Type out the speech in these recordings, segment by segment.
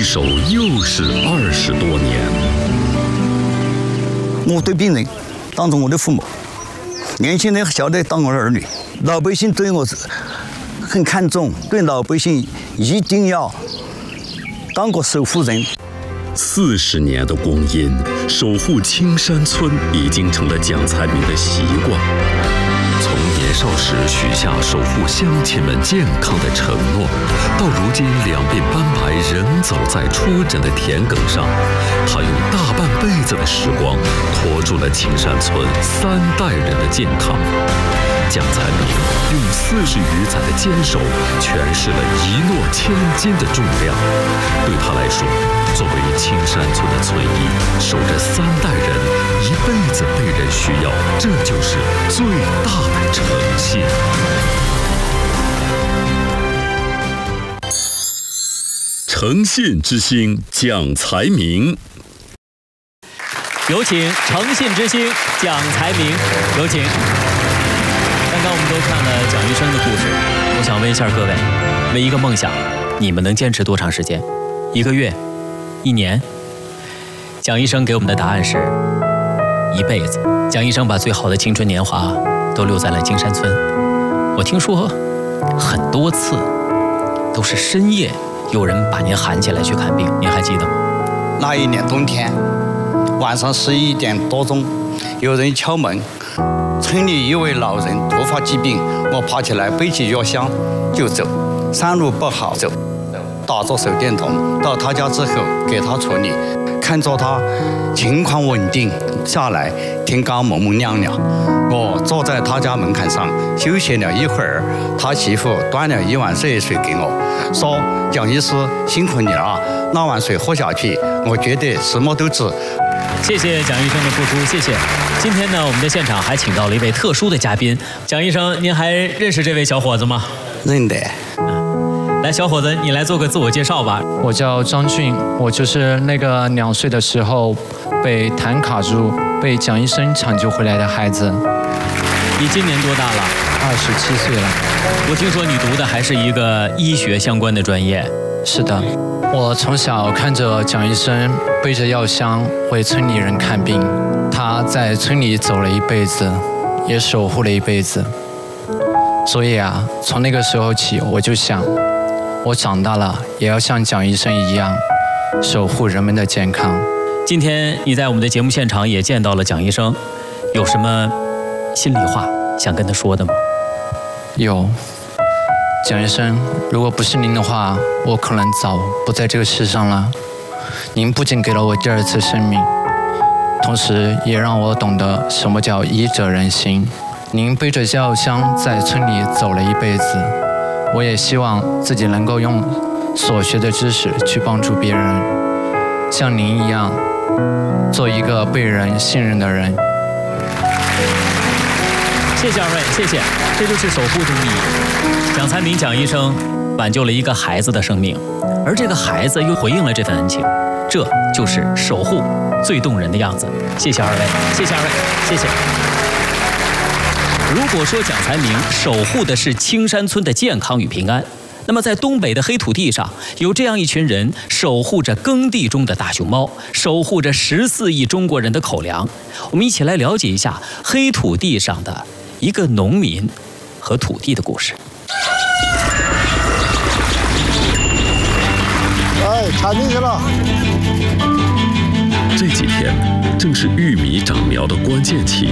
守又是20多年。 我对病人当成我的父母，年轻人晓得当我的儿女，老百姓对我很看重，对老百姓一定要当个守护人。 40年的光阴，守护青山村已经成了蒋才明的习惯。从年少时许下守护乡亲们健康的承诺，到如今两鬓斑白仍走在出诊的田埂上，他用大半辈子的时光拖住了青山村3代人的健康。蒋才明用40余载的坚守，诠释了一诺千金的重量。对他来说，作为青山村的村医，守着3代人，一辈子被人需要，这就是最大的诚信。诚信之星蒋才明， 有请诚信之星蒋才明，有请。刚刚我们都看了蒋医生的故事，我想问一下各位，为一个梦想，你们能坚持多长时间？1个月？1年？蒋医生给我们的答案是一辈子。蒋医生把最好的青春年华都留在了青山村。我听说很多次都是深夜有人把您喊起来去看病，您还记得吗？ 那一年冬天，晚上11点多钟，有人敲门。村里一位老人突发疾病，我爬起来背起药箱就走，山路不好走，打着手电筒到他家之后给他处理，看着他情况稳定下来，天刚蒙蒙亮亮，我坐在他家门槛上休息了一会儿，他媳妇端了1碗热水给我，说：“蒋医师辛苦你了，那碗水喝下去，我觉得什么都治。” 谢谢蒋医生的付出，谢谢。今天呢，我们的现场还请到了一位特殊的嘉宾，蒋医生，您还认识这位小伙子吗？ 认得。 来，小伙子，你来做个自我介绍吧。 我叫张俊，我就是那个2岁的时候被痰卡住，被蒋医生抢救回来的孩子。 你今年多大了 ？27岁了。 我听说你读的还是一个医学相关的专业。 是的，我从小看着蒋医生背着药箱为村里人看病，他在村里走了一辈子，也守护了一辈子。所以啊，从那个时候起，我就想，我长大了也要像蒋医生一样，守护人们的健康。 今天你在我们的节目现场也见到了蒋医生，有什么心里话想跟他说的吗？ 有。蒋医生，如果不是您的话，我可能早不在这个世上了。您不仅给了我第2次生命，同时也让我懂得什么叫医者仁心。您背着药箱在村里走了一辈子，我也希望自己能够用所学的知识去帮助别人，像您一样，做一个被人信任的人。 谢谢2位，谢谢。这就是守护的意义。蒋才明蒋医生挽救了一个孩子的生命，而这个孩子又回应了这份恩情，这就是守护最动人的样子。谢谢2位，谢谢2位，谢谢。如果说蒋才明守护的是青山村的健康与平安，那么在东北的黑土地上，有这样一群人守护着耕地中的大熊猫，守护着14亿中国人的口粮。我们一起来了解一下黑土地上的一个农民和土地的故事。 铲进去了。 这几天正是玉米长苗的关键期。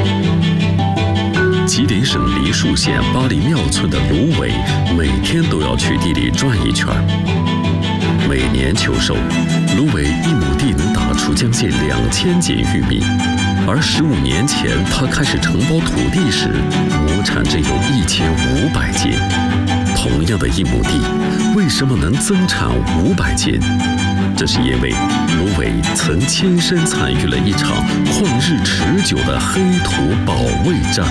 吉林省梨树县八里庙村的卢伟每天都要去地里转一圈。每年秋收，卢伟1亩地能打出将近2000斤玉米，而15年前他开始承包土地时，亩产只有1500斤。同样的1亩地，为什么能增产500斤？这是因为卢伟曾亲身参与了一场旷日持久的黑土保卫战。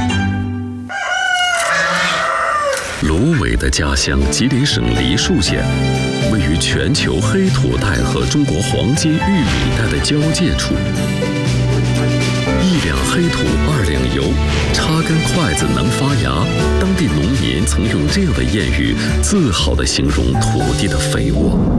卢伟的家乡吉林省梨树县，位于全球黑土带和中国黄金玉米带的交界处。1两黑土2两油，插根筷子能发芽。当地农民曾用这样的谚语，自豪地形容土地的肥沃。